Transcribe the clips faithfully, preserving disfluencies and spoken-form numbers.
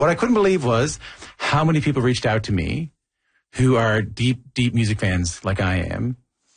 What I couldn't believe was how many people reached out to me who are deep, deep music fans like I am.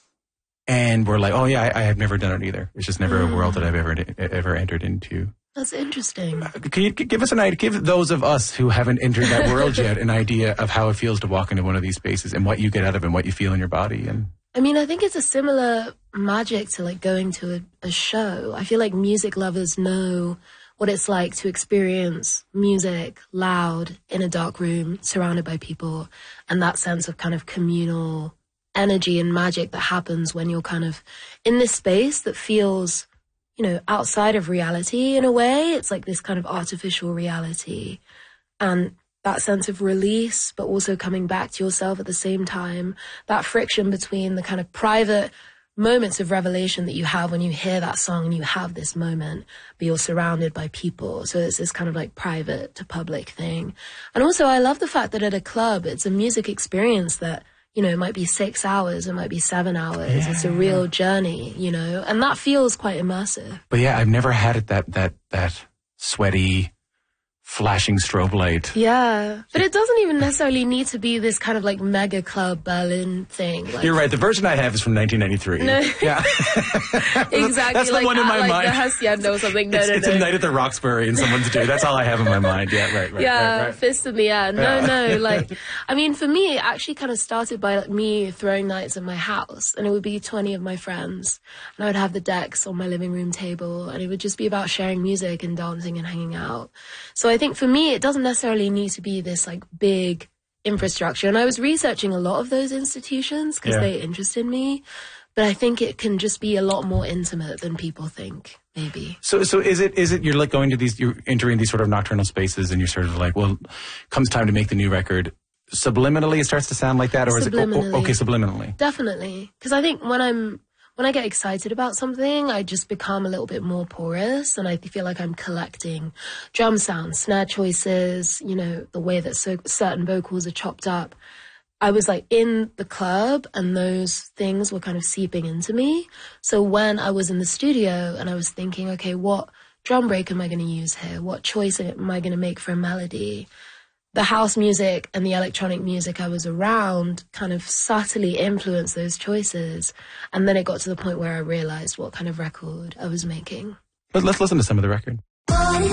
And were like, oh yeah, I, I have never done it either. It's just never mm. a world that I've ever ever entered into. That's interesting. Uh, can you give us an idea, give those of us who haven't entered that world yet an idea of how it feels to walk into one of these spaces and what you get out of it and what you feel in your body? And I mean, I think it's a similar magic to like going to a, a show. I feel like music lovers know what it's like to experience music loud in a dark room surrounded by people, and that sense of kind of communal energy and magic that happens when you're kind of in this space that feels, you know, outside of reality in a way. It's like this kind of artificial reality, and that sense of release, but also coming back to yourself at the same time, that friction between the kind of private moments of revelation that you have when you hear that song and you have this moment, but you're surrounded by people. So it's this kind of like private to public thing. And also I love the fact that at a club, it's a music experience that, you know, it might be six hours, it might be seven hours. Yeah. It's a real journey, you know, and that feels quite immersive. But yeah, I've never had it that, that, that sweaty, flashing strobe light. Yeah, but it doesn't even necessarily need to be this kind of like mega club Berlin thing. Like, you're right. The version I have is from nineteen ninety-three. No. Yeah. Exactly. That's the like, one in my like mind. The Hacienda or something. No, it's, no, it's no. a night at the Roxbury in someone's day. That's all I have in my mind. Yeah, right, right. Yeah, right, right. fist in the air. No, Yeah. no. Like, I mean, for me, it actually kind of started by like, me throwing nights at my house, and it would be twenty of my friends, and I would have the decks on my living room table, and it would just be about sharing music and dancing and hanging out. So I think for me, it doesn't necessarily need to be this like big infrastructure. And I was researching a lot of those institutions because yeah. they interested me. But I think it can just be a lot more intimate than people think, maybe. So, so is it, is it, you're like going to these, you're entering these sort of nocturnal spaces and you're sort of like, well, comes time to make the new record. Subliminally, it starts to sound like that? Or is it, oh, oh, okay, subliminally. Definitely. Because I think when I'm, when I get excited about something, I just become a little bit more porous, and I feel like I'm collecting drum sounds, snare choices, you know, the way that so, certain vocals are chopped up. I was like in the club and those things were kind of seeping into me. So when I was in the studio and I was thinking, okay, what drum break am I going to use here? What choice am I going to make for a melody? The house music and the electronic music I was around kind of subtly influenced those choices. And then it got to the point where I realized what kind of record I was making. But let's listen to some of the record.